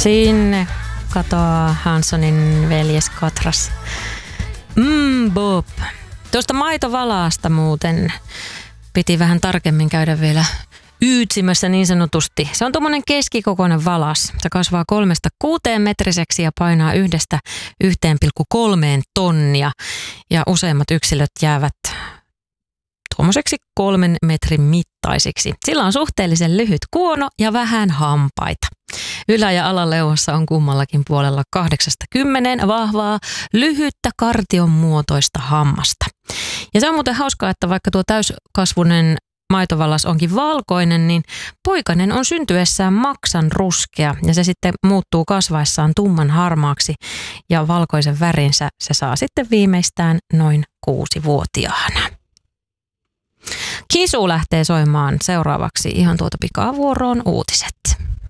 Sinne katoaa Hanssonin veljes Katras. Bob. Tuosta maitovalaasta muuten piti vähän tarkemmin käydä vielä yytsimässä niin sanotusti. Se on tuommoinen keskikokoinen valas. Se kasvaa 3-6 metriseksi ja painaa 1-1,3 tonnia. Ja useimmat yksilöt jäävät tuommoiseksi 3 metrin mittaisiksi. Sillä on suhteellisen lyhyt kuono ja vähän hampaita. Ylä- ja alaleuassa on kummallakin puolella 8-10 vahvaa, lyhyttä kartion muotoista hammasta. Ja se on muuten hauskaa, että vaikka tuo täyskasvunen maitovallas onkin valkoinen, niin poikanen on syntyessään maksan ruskea ja se sitten muuttuu kasvaessaan tumman harmaaksi ja valkoisen värinsä se saa sitten viimeistään noin 6-vuotiaana. Kisu lähtee soimaan seuraavaksi ihan tuota pikaa vuoroon uutiset.